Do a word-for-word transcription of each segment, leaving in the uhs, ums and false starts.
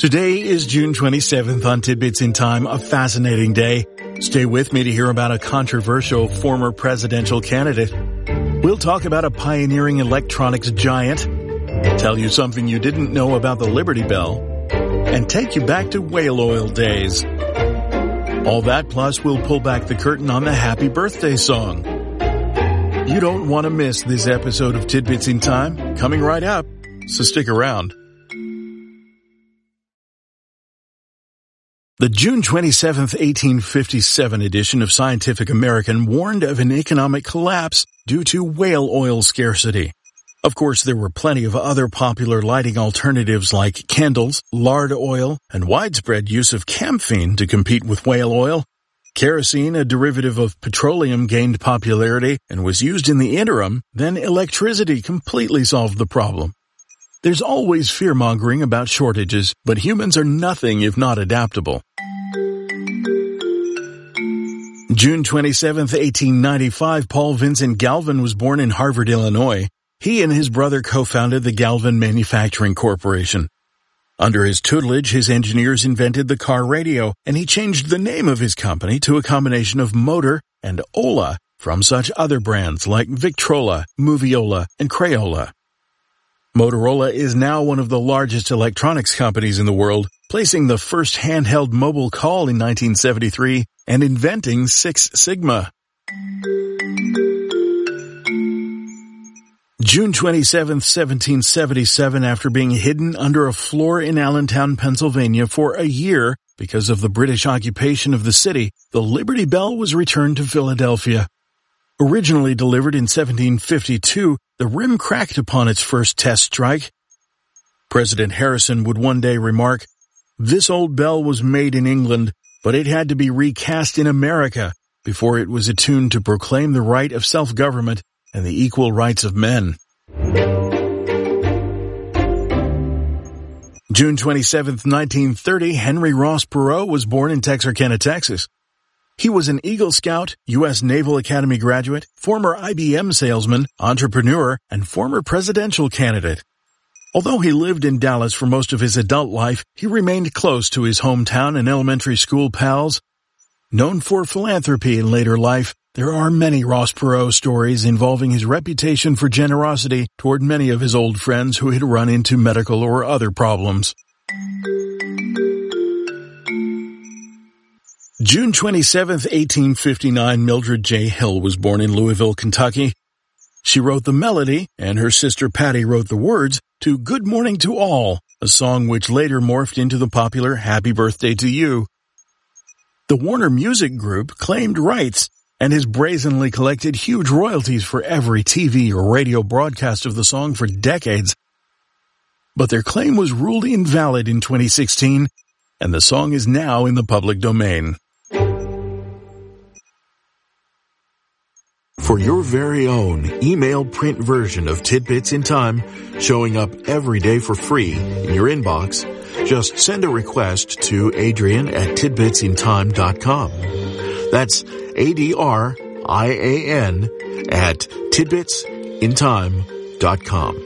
Today is June twenty-seventh on Tidbits in Time, a fascinating day. Stay with me to hear about a controversial former presidential candidate. We'll talk about a pioneering electronics giant, tell you something you didn't know about the Liberty Bell, and take you back to whale oil days. All that plus we'll pull back the curtain on the happy birthday song. You don't want to miss this episode of Tidbits in Time, coming right up, so stick around. The June twenty-seventh, eighteen fifty-seven edition of Scientific American warned of an economic collapse due to whale oil scarcity. Of course, there were plenty of other popular lighting alternatives like candles, lard oil, and widespread use of camphene to compete with whale oil. Kerosene, a derivative of petroleum, gained popularity and was used in the interim. Then electricity completely solved the problem. There's always fear-mongering about shortages, but humans are nothing if not adaptable. June twenty-seventh, eighteen ninety-five, Paul Vincent Galvin was born in Harvard, Illinois. He and his brother co-founded the Galvin Manufacturing Corporation. Under his tutelage, his engineers invented the car radio, and he changed the name of his company to a combination of Motor and Ola from such other brands like Victrola, Moviola, and Crayola. Motorola is now one of the largest electronics companies in the world, placing the first handheld mobile call in nineteen seventy-three and inventing Six Sigma. June twenty-seventh, seventeen seventy-seven, after being hidden under a floor in Allentown, Pennsylvania for a year because of the British occupation of the city, the Liberty Bell was returned to Philadelphia. Originally delivered in seventeen fifty-two, the rim cracked upon its first test strike. President Harrison would one day remark, "This old bell was made in England, but it had to be recast in America before it was attuned to proclaim the right of self-government and the equal rights of men." June twenty-seventh, nineteen thirty, Henry Ross Perot was born in Texarkana, Texas. He was an Eagle Scout, U S Naval Academy graduate, former I B M salesman, entrepreneur, and former presidential candidate. Although he lived in Dallas for most of his adult life, he remained close to his hometown and elementary school pals. Known for philanthropy in later life, there are many Ross Perot stories involving his reputation for generosity toward many of his old friends who had run into medical or other problems. June twenty-seventh, eighteen fifty-nine, Mildred J. Hill was born in Louisville, Kentucky. She wrote the melody, and her sister Patty wrote the words to Good Morning to All, a song which later morphed into the popular Happy Birthday to You. The Warner Music Group claimed rights and has brazenly collected huge royalties for every T V or radio broadcast of the song for decades. But their claim was ruled invalid in twenty sixteen, and the song is now in the public domain. For your very own email print version of Tidbits in Time, showing up every day for free in your inbox, just send a request to Adrian at tidbits in time dot com. That's A D R I A N at tidbits in time dot com.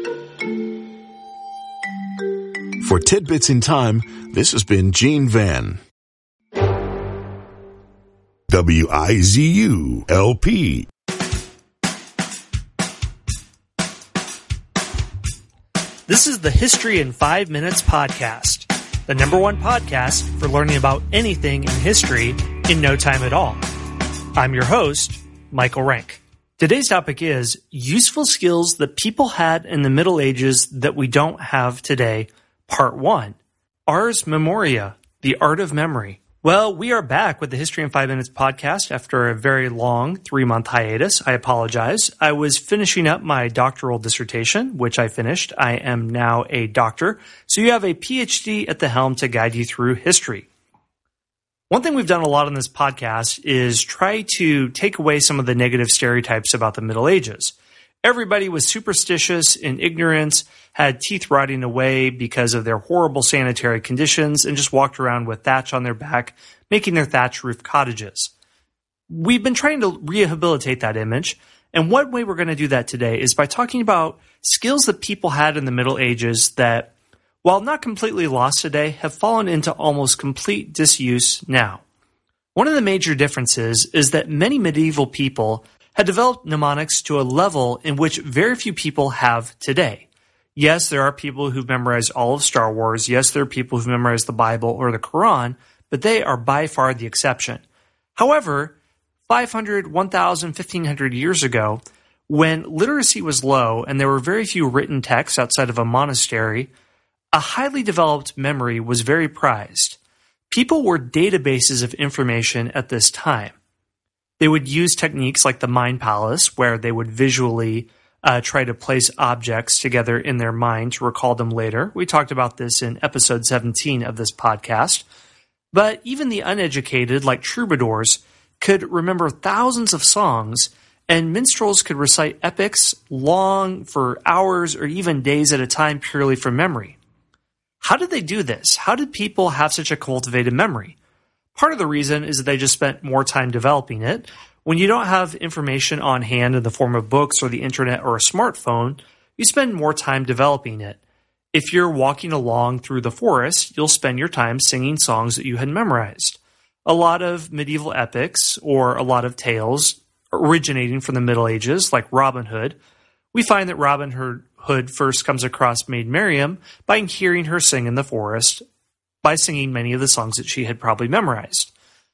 For Tidbits in Time, this has been Gene Van. W I Z U L P. This is the History in Five Minutes podcast, the number one podcast for learning about anything in history in no time at all. I'm your host, Michael Rank. Today's topic is useful skills that people had in the Middle Ages that we don't have today, part one. Ars Memoria, the art of memory. Well, we are back with the History in Five Minutes podcast after a very long three-month hiatus. I apologize. I was finishing up my doctoral dissertation, which I finished. I am now a doctor, so you have a P H D at the helm to guide you through history. One thing we've done a lot on this podcast is try to take away some of the negative stereotypes about the Middle Ages. Everybody was superstitious in ignorance, had teeth rotting away because of their horrible sanitary conditions, and just walked around with thatch on their back, making their thatch roof cottages. We've been trying to rehabilitate that image, and one way we're going to do that today is by talking about skills that people had in the Middle Ages that while not completely lost today, have fallen into almost complete disuse now. One of the major differences is that many medieval people had developed mnemonics to a level in which very few people have today. Yes, there are people who've memorized all of Star Wars. Yes, there are people who've memorized the Bible or the Quran, but they are by far the exception. However, five hundred, one thousand, fifteen hundred years ago, when literacy was low and there were very few written texts outside of a monastery, a highly developed memory was very prized. People were databases of information at this time. They would use techniques like the mind palace, where they would visually uh, try to place objects together in their mind to recall them later. We talked about this in episode seventeen of this podcast. But even the uneducated, like troubadours, could remember thousands of songs, and minstrels could recite epics long for hours or even days at a time purely from memory. How did they do this? How did people have such a cultivated memory? Part of the reason is that they just spent more time developing it. When you don't have information on hand in the form of books or the internet or a smartphone, you spend more time developing it. If you're walking along through the forest, you'll spend your time singing songs that you had memorized. A lot of medieval epics or a lot of tales originating from the Middle Ages, like Robin Hood, we find that Robin Hood first comes across Maid Marian by hearing her sing in the forest, by singing many of the songs that she had probably memorized.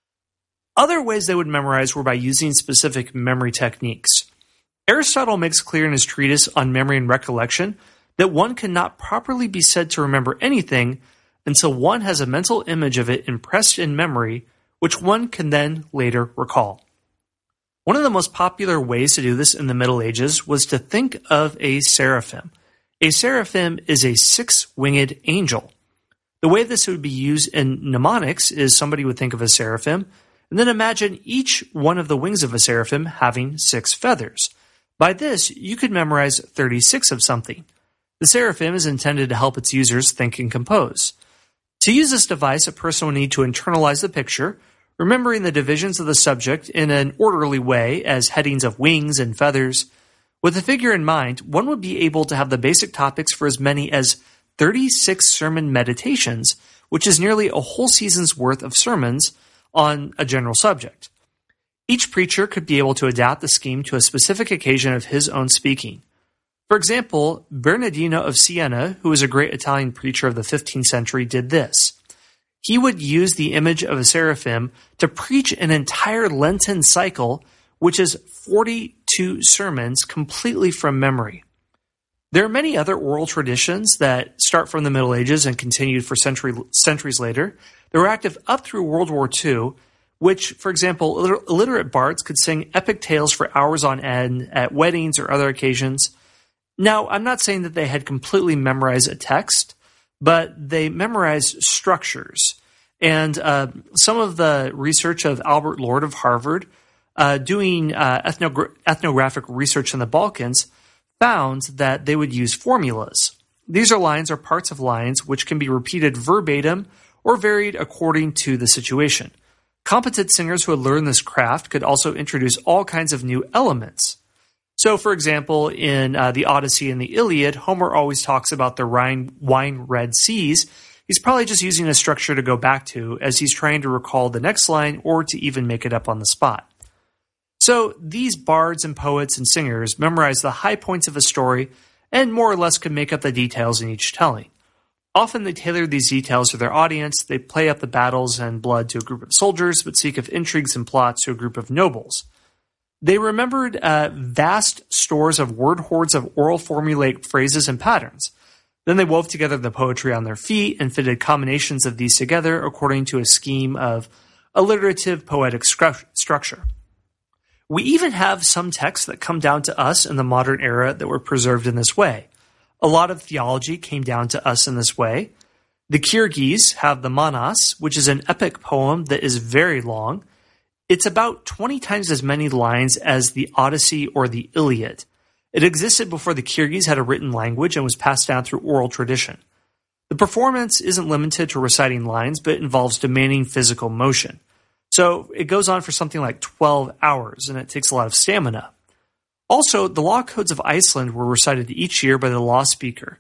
Other ways they would memorize were by using specific memory techniques. Aristotle makes clear in his treatise on memory and recollection that one cannot properly be said to remember anything until one has a mental image of it impressed in memory, which one can then later recall. One of the most popular ways to do this in the Middle Ages was to think of a seraphim. A seraphim is a six-winged angel. The way this would be used in mnemonics is somebody would think of a seraphim, and then imagine each one of the wings of a seraphim having six feathers. By this, you could memorize thirty-six of something. The seraphim is intended to help its users think and compose. To use this device, a person would need to internalize the picture, remembering the divisions of the subject in an orderly way as headings of wings and feathers. With the figure in mind, one would be able to have the basic topics for as many as thirty-six sermon meditations, which is nearly a whole season's worth of sermons on a general subject. Each preacher could be able to adapt the scheme to a specific occasion of his own speaking. For example, Bernardino of Siena, who was a great Italian preacher of the fifteenth century, did this. He would use the image of a seraphim to preach an entire Lenten cycle, which is forty-two sermons completely from memory. There are many other oral traditions that start from the Middle Ages and continued for century, centuries later. They were active up through World War Two, which, for example, illiterate bards could sing epic tales for hours on end at weddings or other occasions. Now, I'm not saying that they had completely memorized a text, but they memorized structures. And uh, some of the research of Albert Lord of Harvard, uh, doing uh, ethnogra- ethnographic research in the Balkans, found that they would use formulas. These are lines or parts of lines which can be repeated verbatim or varied according to the situation. Competent singers who had learned this craft could also introduce all kinds of new elements. So, for example, in uh, the Odyssey and the Iliad, Homer always talks about the Rhine, wine-red seas. He's probably just using a structure to go back to as he's trying to recall the next line or to even make it up on the spot. So these bards and poets and singers memorize the high points of a story and more or less could make up the details in each telling. Often they tailor these details to their audience. They play up the battles and blood to a group of soldiers, but speak of intrigues and plots to a group of nobles. They remembered uh, vast stores of word hoards of oral formulaic phrases and patterns. Then they wove together the poetry on their feet and fitted combinations of these together according to a scheme of alliterative poetic scru- structure. We even have some texts that come down to us in the modern era that were preserved in this way. A lot of theology came down to us in this way. The Kyrgyz have the Manas, which is an epic poem that is very long. It's about twenty times as many lines as the Odyssey or the Iliad. It existed before the Kyrgyz had a written language and was passed down through oral tradition. The performance isn't limited to reciting lines, but involves demanding physical motion. So it goes on for something like twelve hours, and it takes a lot of stamina. Also, the law codes of Iceland were recited each year by the law speaker,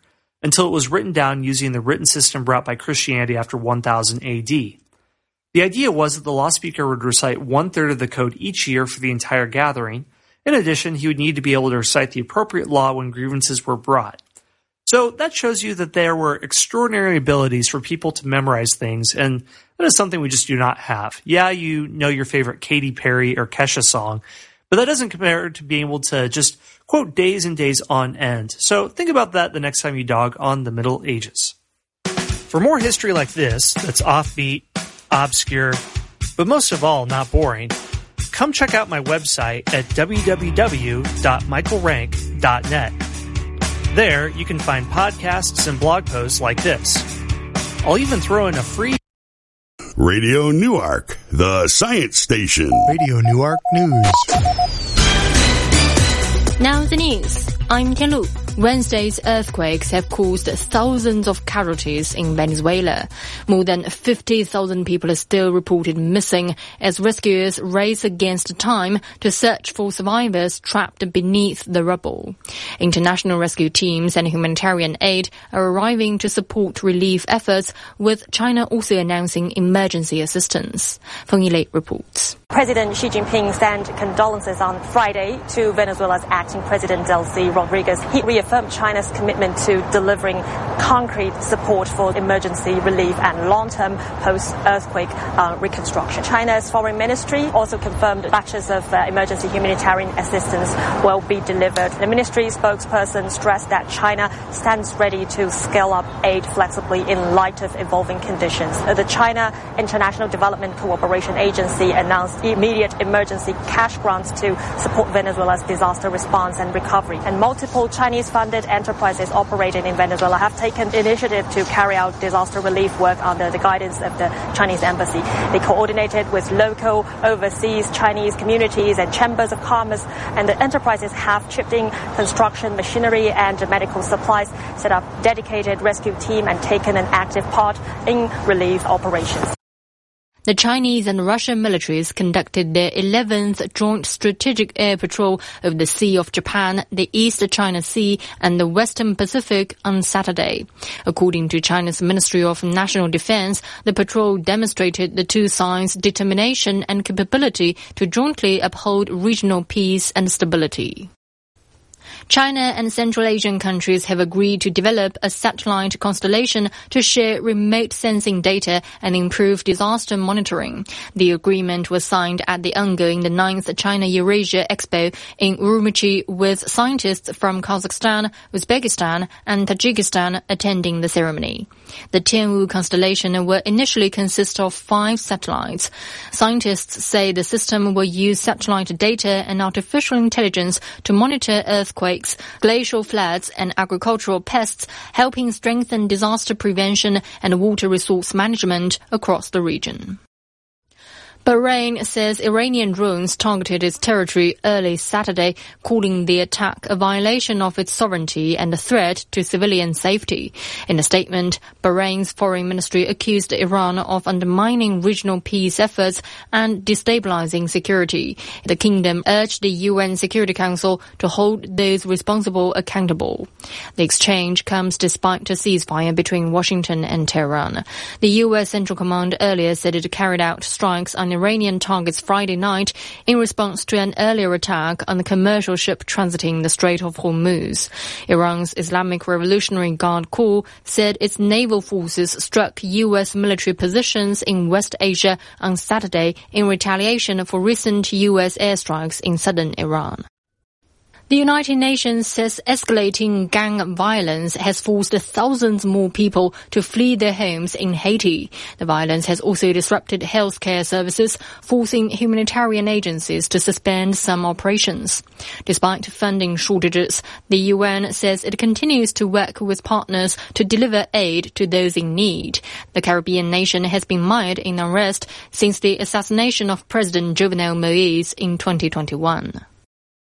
until it was written down using the written system brought by Christianity after one thousand A D. The idea was that the law speaker would recite one-third of the code each year for the entire gathering. In addition, he would need to be able to recite the appropriate law when grievances were brought. So that shows you that there were extraordinary abilities for people to memorize things, and that is something we just do not have. Yeah, you know your favorite Katy Perry or Kesha song, but that doesn't compare to being able to just quote days and days on end. So think about that the next time you dog on the Middle Ages. For more history like this, that's offbeat, obscure, but most of all, not boring, come check out my website at w w w dot michael rank dot net. There, you can find podcasts and blog posts like this. I'll even throw in a free Radio Newark, the science station. Radio Newark News. Now the news. I'm Tianlu. Wednesday's earthquakes have caused thousands of casualties in Venezuela. More than fifty thousand people are still reported missing as rescuers race against time to search for survivors trapped beneath the rubble. International rescue teams and humanitarian aid are arriving to support relief efforts, with China also announcing emergency assistance. Feng Yilei reports. President Xi Jinping sent condolences on Friday to Venezuela's acting president Delcy Rodriguez. He reaffirmed China's commitment to delivering concrete support for emergency relief and long-term post-earthquake uh, reconstruction. China's foreign ministry also confirmed batches of uh, emergency humanitarian assistance will be delivered. The ministry spokesperson stressed that China stands ready to scale up aid flexibly in light of evolving conditions. Uh, the China International Development Cooperation Agency announced immediate emergency cash grants to support Venezuela's disaster response and recovery. And multiple Chinese-funded enterprises operating in Venezuela have taken initiative to carry out disaster relief work under the guidance of the Chinese embassy. They coordinated with local, overseas Chinese communities and chambers of commerce, and the enterprises have chipped in construction machinery and medical supplies, set up dedicated rescue team, and taken an active part in relief operations. The Chinese and Russian militaries conducted their eleventh Joint Strategic Air Patrol of the Sea of Japan, the East China Sea, and the Western Pacific on Saturday. According to China's Ministry of National Defense, the patrol demonstrated the two sides' determination and capability to jointly uphold regional peace and stability. China and Central Asian countries have agreed to develop a satellite constellation to share remote sensing data and improve disaster monitoring. The agreement was signed at the ongoing the ninth China-Eurasia Expo in Urumqi, with scientists from Kazakhstan, Uzbekistan and Tajikistan attending the ceremony. The Tianwu constellation will initially consist of five satellites. Scientists say the system will use satellite data and artificial intelligence to monitor earthquakes, glacial floods and agricultural pests, helping strengthen disaster prevention and water resource management across the region. Bahrain says Iranian drones targeted its territory early Saturday, calling the attack a violation of its sovereignty and a threat to civilian safety. In a statement, Bahrain's foreign ministry accused Iran of undermining regional peace efforts and destabilizing security. The kingdom urged the U N Security Council to hold those responsible accountable. The exchange comes despite a ceasefire between Washington and Tehran. The U S Central Command earlier said it carried out strikes on Iranian targets Friday night in response to an earlier attack on the commercial ship transiting the Strait of Hormuz. Iran's Islamic Revolutionary Guard Corps said its naval forces struck U S military positions in West Asia on Saturday in retaliation for recent U S airstrikes in southern Iran. The United Nations says escalating gang violence has forced thousands more people to flee their homes in Haiti. The violence has also disrupted healthcare services, forcing humanitarian agencies to suspend some operations. Despite funding shortages, the U N says it continues to work with partners to deliver aid to those in need. The Caribbean nation has been mired in unrest since the assassination of President Jovenel Moïse in twenty twenty-one.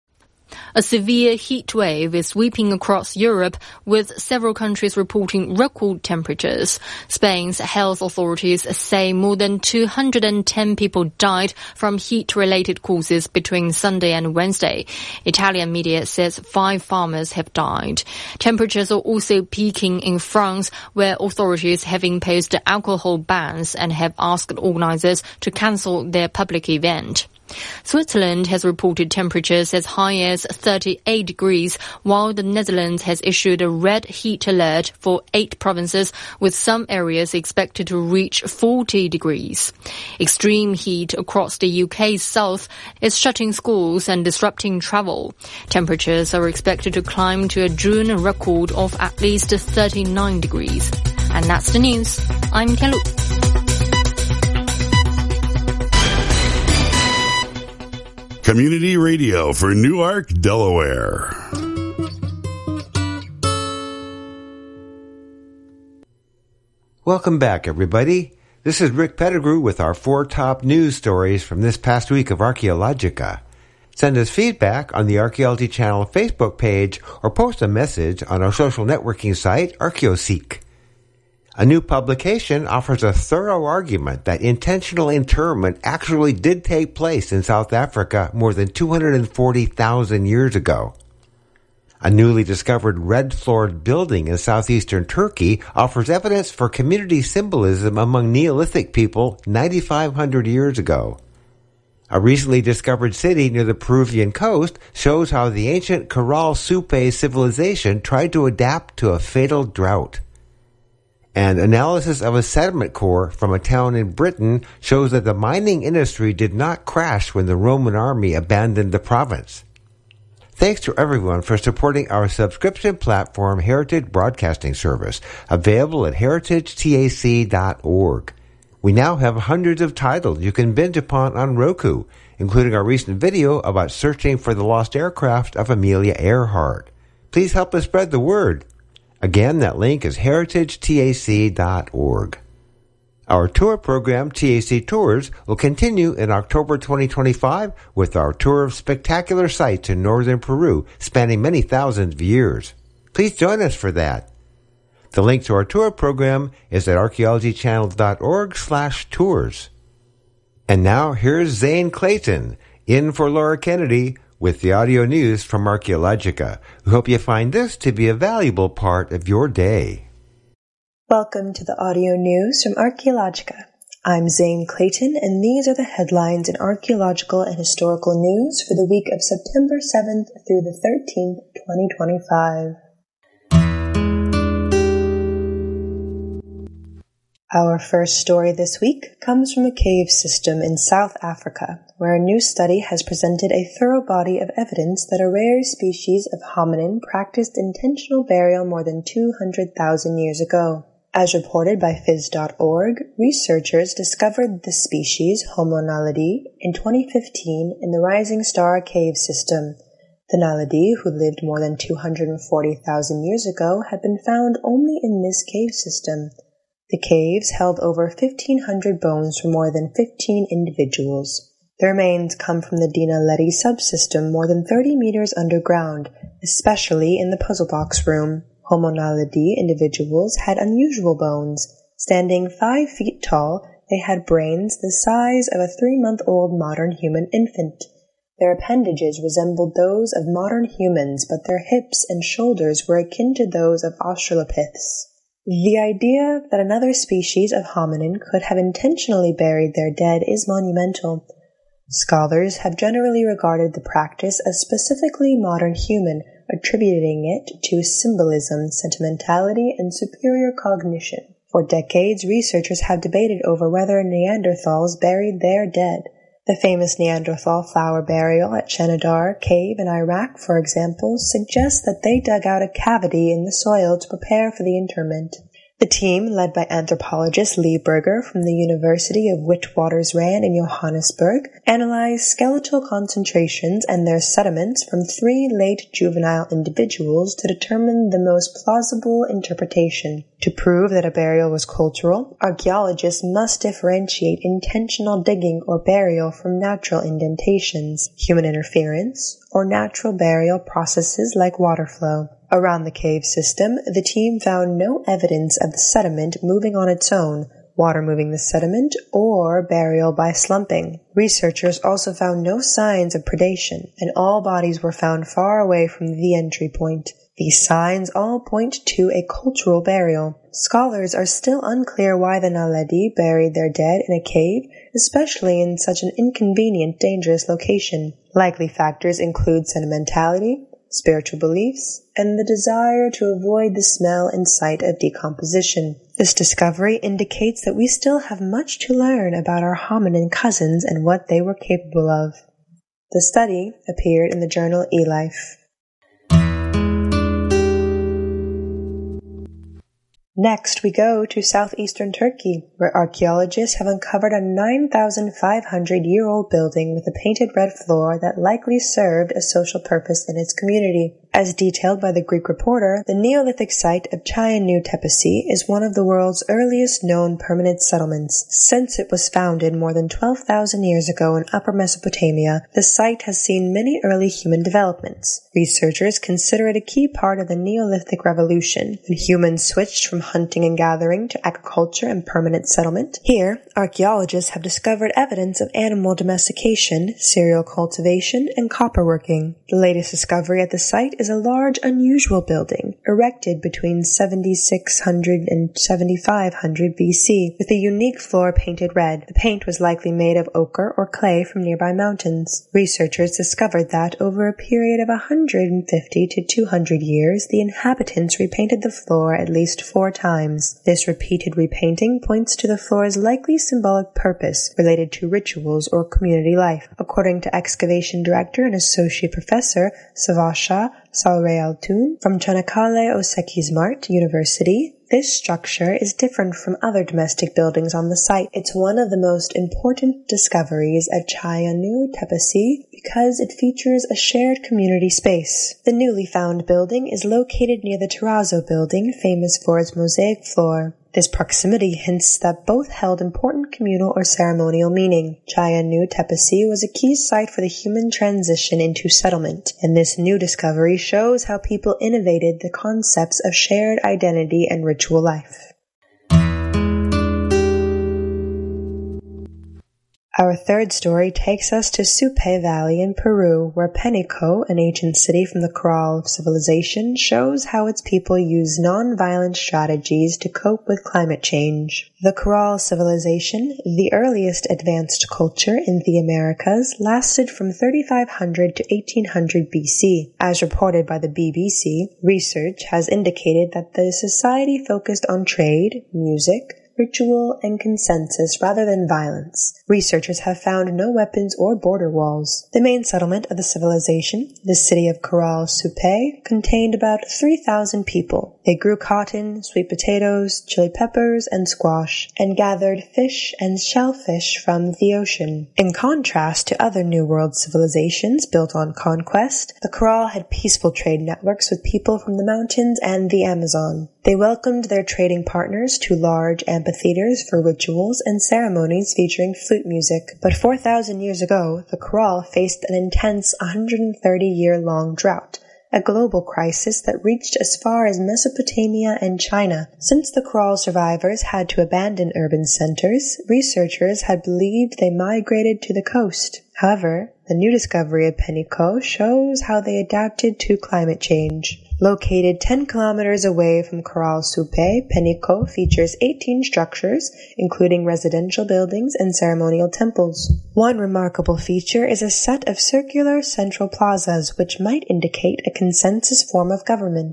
A severe heat wave is sweeping across Europe, with several countries reporting record temperatures. Spain's health authorities say more than two hundred ten people died from heat-related causes between Sunday and Wednesday. Italian media says five farmers have died. Temperatures are also peaking in France, where authorities have imposed alcohol bans and have asked organizers to cancel their public event. Switzerland has reported temperatures as high as thirty-eight degrees, while the Netherlands has issued a red heat alert for eight provinces, with some areas expected to reach forty degrees. Extreme heat across the U K's south is shutting schools and disrupting travel. Temperatures are expected to climb to a June record of at least thirty-nine degrees. And that's the news. I'm Tianlu. Community Radio for Newark, Delaware. Welcome back, everybody. This is Rick Pettigrew with our four top news stories from this past week of Archaeologica. Send us feedback on the Archaeology Channel Facebook page or post a message on our social networking site, ArchaeoSeek. A new publication offers a thorough argument that intentional internment actually did take place in South Africa more than two hundred forty thousand years ago. A newly discovered red-floored building in southeastern Turkey offers evidence for community symbolism among Neolithic people ninety-five hundred years ago. A recently discovered city near the Peruvian coast shows how the ancient Caral Supe civilization tried to adapt to a fatal drought. And analysis of a sediment core from a town in Britain shows that the mining industry did not crash when the Roman army abandoned the province. Thanks to everyone for supporting our subscription platform, Heritage Broadcasting Service, available at heritage tac dot org. We now have hundreds of titles you can binge upon on Roku, including our recent video about searching for the lost aircraft of Amelia Earhart. Please help us spread the word. Again, that link is heritage tac dot org. Our tour program, T A C Tours, will continue in October twenty twenty-five with our tour of spectacular sites in northern Peru, spanning many thousands of years. Please join us for that. The link to our tour program is at archaeology channel dot org slash tours. And now here's Zane Clayton, in for Laura Kennedy, with the audio news from Archaeologica. We hope you find this to be a valuable part of your day. Welcome to the audio news from Archaeologica. I'm Zane Clayton, and these are the headlines in archaeological and historical news for the week of September seventh through the thirteenth, twenty twenty-five. Our first story this week comes from a cave system in South Africa, where a new study has presented a thorough body of evidence that a rare species of hominin practiced intentional burial more than two hundred thousand years ago. As reported by phys dot org, researchers discovered the species Homo naledi in twenty fifteen in the Rising Star cave system. The Naledi, who lived more than two hundred forty thousand years ago, had been found only in this cave system. The caves held over fifteen hundred bones from more than fifteen individuals. The remains come from the Dinaledi subsystem more than thirty meters underground, especially in the puzzle box room. Homo naledi individuals had unusual bones. Standing five feet tall, they had brains the size of a three-month-old modern human infant. Their appendages resembled those of modern humans, but their hips and shoulders were akin to those of Australopiths. The idea that another species of hominin could have intentionally buried their dead is monumental. Scholars have generally regarded the practice as specifically modern human, attributing it to symbolism, sentimentality, and superior cognition. For decades, researchers have debated over whether Neanderthals buried their dead. The famous Neanderthal flower burial at Shenadar Cave in Iraq, for example, suggests that they dug out a cavity in the soil to prepare for the interment. The team, led by anthropologist Lee Berger from the University of Witwatersrand in Johannesburg, analyzed skeletal concentrations and their sediments from three late juvenile individuals to determine the most plausible interpretation. To prove that a burial was cultural, archaeologists must differentiate intentional digging or burial from natural indentations, human interference, or natural burial processes like water flow. Around the cave system, the team found no evidence of the sediment moving on its own, water moving the sediment, or burial by slumping. Researchers also found no signs of predation, and all bodies were found far away from the entry point. These signs all point to a cultural burial. Scholars are still unclear why the Naledi buried their dead in a cave, especially in such an inconvenient, dangerous location. Likely factors include sentimentality, spiritual beliefs, and the desire to avoid the smell and sight of decomposition. This discovery indicates that we still have much to learn about our hominin cousins and what they were capable of. The study appeared in the journal eLife. Next, we go to southeastern Turkey, where archaeologists have uncovered a nine thousand five hundred year old building with a painted red floor that likely served a social purpose in its community. As detailed by the Greek Reporter, the Neolithic site of Çayanu Tepesi is one of the world's earliest known permanent settlements. Since it was founded more than twelve thousand years ago in Upper Mesopotamia, the site has seen many early human developments. Researchers consider it a key part of the Neolithic Revolution, when humans switched from hunting and gathering to agriculture and permanent settlement. Here, archaeologists have discovered evidence of animal domestication, cereal cultivation, and copperworking. The latest discovery at the site is a large, unusual building, erected between seventy-six hundred and seventy-five hundred B C, with a unique floor painted red. The paint was likely made of ochre or clay from nearby mountains. Researchers discovered that over a period of one hundred fifty to two hundred years, the inhabitants repainted the floor at least four times. This repeated repainting points to the floor's likely symbolic purpose related to rituals or community life. According to excavation director and associate professor Savasha Salrealtun from Çanakkale Osekizmart University, this structure is different from other domestic buildings on the site. It's one of the most important discoveries at Çayanu Tepesi because it features a shared community space. The newly found building is located near the Terrazzo building, famous for its mosaic floor. This proximity hints that both held important communal or ceremonial meaning. Çayanu Tepesi was a key site for the human transition into settlement, and this new discovery shows how people innovated the concepts of shared identity and ritual life. Our third story takes us to Supe Valley in Peru, where Penico, an ancient city from the Corral civilization, shows how its people use non-violent strategies to cope with climate change. The Corral civilization, the earliest advanced culture in the Americas, lasted from thirty-five hundred to eighteen hundred B C. As reported by the B B C, research has indicated that the society focused on trade, music, ritual, and consensus rather than violence. Researchers have found no weapons or border walls. The main settlement of the civilization, the city of Corral Supe, contained about three thousand people. They grew cotton, sweet potatoes, chili peppers, and squash, and gathered fish and shellfish from the ocean. In contrast to other New World civilizations built on conquest, the Corral had peaceful trade networks with people from the mountains and the Amazon. They welcomed their trading partners to large amphitheaters for rituals and ceremonies featuring flute music. But four thousand years ago, the Corral faced an intense one hundred thirty year long drought, a global crisis that reached as far as Mesopotamia and China. Since the Corral survivors had to abandon urban centers, researchers had believed they migrated to the coast. However, the new discovery of Penico shows how they adapted to climate change. Located ten kilometers away from Corral Supe, Penico features eighteen structures, including residential buildings and ceremonial temples. One remarkable feature is a set of circular central plazas, which might indicate a consensus form of government.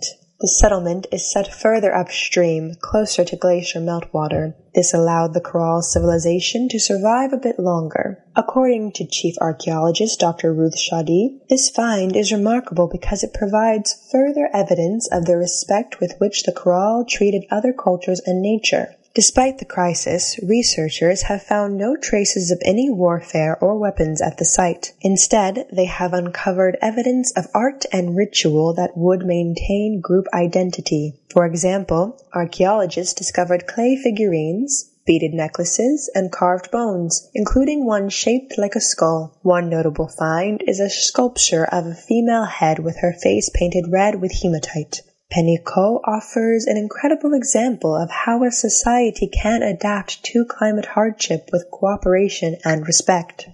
The settlement is set further upstream, closer to glacier meltwater. This allowed the Coral civilization to survive a bit longer. According to chief archaeologist Doctor Ruth Shadi, this find is remarkable because it provides further evidence of the respect with which the Coral treated other cultures and nature. Despite the crisis, researchers have found no traces of any warfare or weapons at the site. Instead, they have uncovered evidence of art and ritual that would maintain group identity. For example, archaeologists discovered clay figurines, beaded necklaces, and carved bones, including one shaped like a skull. One notable find is a sculpture of a female head with her face painted red with hematite. Penny Ko offers an incredible example of how a society can adapt to climate hardship with cooperation and respect.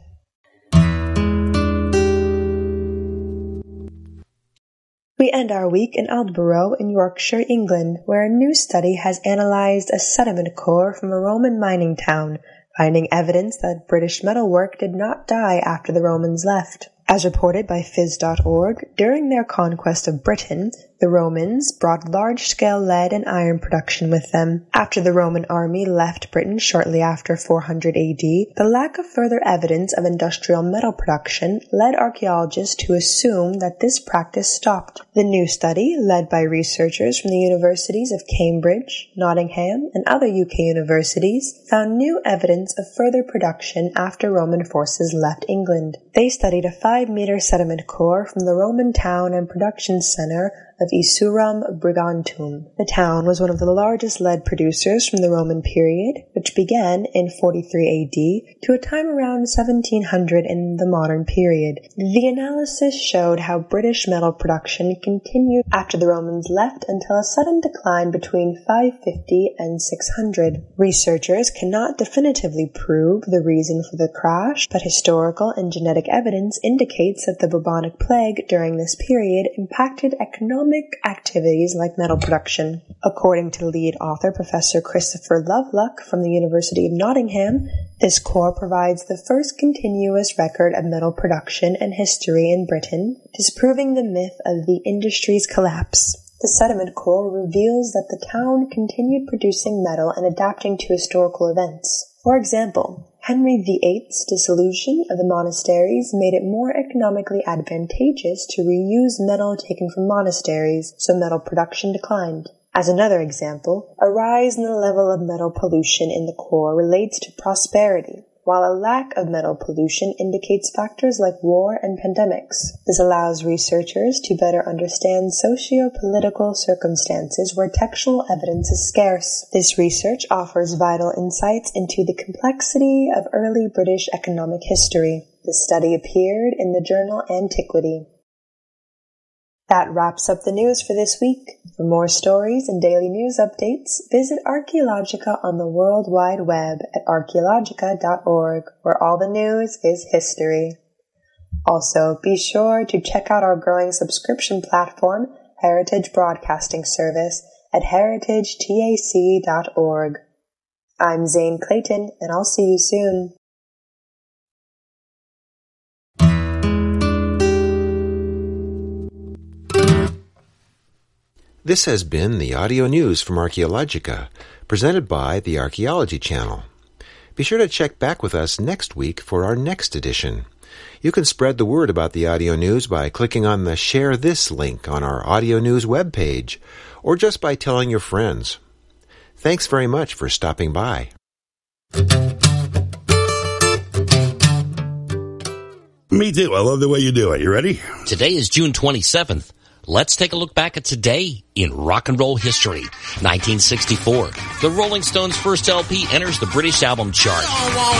We end our week in Aldborough in Yorkshire, England, where a new study has analysed a sediment core from a Roman mining town, finding evidence that British metalwork did not die after the Romans left. As reported by Phys dot org, during their conquest of Britain, the Romans brought large-scale lead and iron production with them. After the Roman army left Britain shortly after four hundred A D, the lack of further evidence of industrial metal production led archaeologists to assume that this practice stopped. The new study, led by researchers from the universities of Cambridge, Nottingham, and other U K universities, found new evidence of further production after Roman forces left England. They studied a five-meter sediment core from the Roman town and production centre of Isurum Brigantium. The town was one of the largest lead producers from the Roman period, which began in forty-three A D to a time around seventeen hundred in the modern period. The analysis showed how British metal production continued after the Romans left until a sudden decline between five fifty and six hundred. Researchers cannot definitively prove the reason for the crash, but historical and genetic evidence indicates that the bubonic plague during this period impacted economic activities like metal production. According to lead author Professor Christopher Lovelock from the University of Nottingham, this core provides the first continuous record of metal production and history in Britain, disproving the myth of the industry's collapse. The sediment core reveals that the town continued producing metal and adapting to historical events. For example, Henry the eighth's dissolution of the monasteries made it more economically advantageous to reuse metal taken from monasteries, so metal production declined. As another example, a rise in the level of metal pollution in the core relates to prosperity, while a lack of metal pollution indicates factors like war and pandemics. This allows researchers to better understand socio-political circumstances where textual evidence is scarce. This research offers vital insights into the complexity of early British economic history. The study appeared in the journal Antiquity. That wraps up the news for this week. For more stories and daily news updates, visit Archaeologica on the World Wide Web at archaeologica dot org, where all the news is history. Also, be sure to check out our growing subscription platform, Heritage Broadcasting Service, at heritage tac dot org. I'm Zane Clayton, and I'll see you soon. This has been the audio news from Archaeologica, presented by the Archaeology Channel. Be sure to check back with us next week for our next edition. You can spread the word about the audio news by clicking on the Share This link on our audio news webpage, or just by telling your friends. Thanks very much for stopping by. Me too. I love the way you do it. You ready? Today is June twenty-seventh. Let's take a look back at today in rock and roll history. nineteen sixty-four, the Rolling Stones' first L P enters the British album chart.